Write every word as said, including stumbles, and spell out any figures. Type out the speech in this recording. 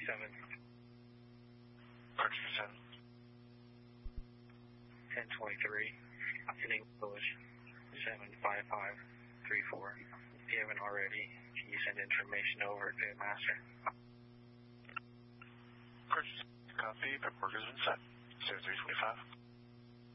seven. Archer seven. ten twenty-three. In English, seven five five three four. If you haven't already, can you send information over to Master? Archer seven. Copy. Paperwork has been sent. zero three twenty-five.